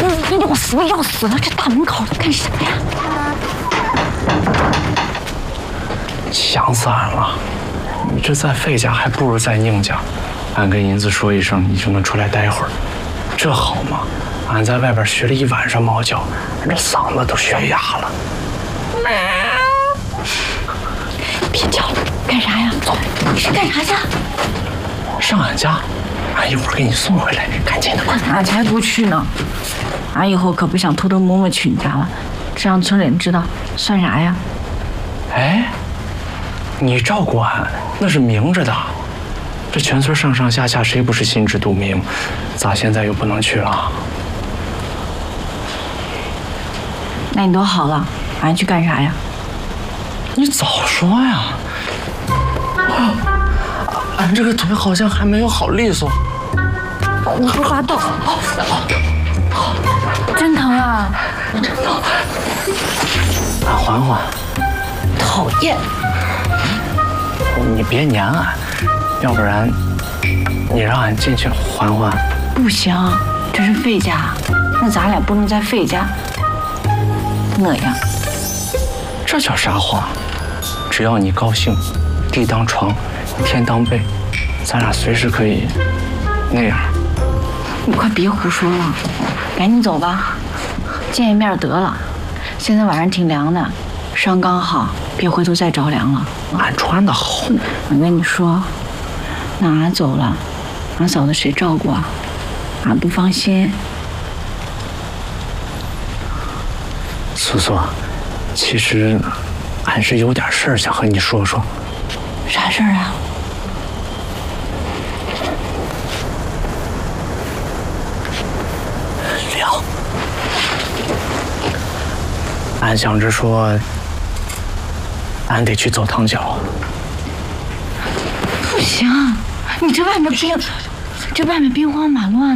你要死了！这大门口干啥呀？ 想死俺了！你这在费家还不如在宁家。俺跟银子说一声，你就能出来待会儿，这好吗？俺在外边学了一晚上猫叫，这嗓子都学哑了。 别叫了，干啥呀？走，你是干啥去？ 上俺家，俺一会儿给你送回来，赶紧的，快！ 俺才不去呢！俺以后可不想偷偷摸摸去你家了，这让村里人知道算啥呀？ 哎，你照顾俺那是明着的，这全村上上下下谁不是心知肚明？咋现在又不能去了？ 那你都好了，俺去干啥呀？ 你早说呀！俺这个腿好像还没有好利索。 胡说八道！真疼啊！ 真疼！俺缓缓。 讨厌！ 你别撵俺，要不然你让俺进去缓缓。 不行，这是费家，那咱俩不能在费家那样。 这叫啥话？只要你高兴，地当床，天当被，咱俩随时可以那样。 你快别胡说了，赶紧走吧，见一面得了。现在晚上挺凉的，伤刚好，别回头再着凉了。 俺穿的厚。 我跟你说，那俺走了，俺嫂子谁照顾啊？俺不放心。 苏苏，其实俺是有点事儿想和你说说。 啥事儿啊？ 聊。俺想着说，俺得去走趟脚。 不行，你这外面兵荒马乱。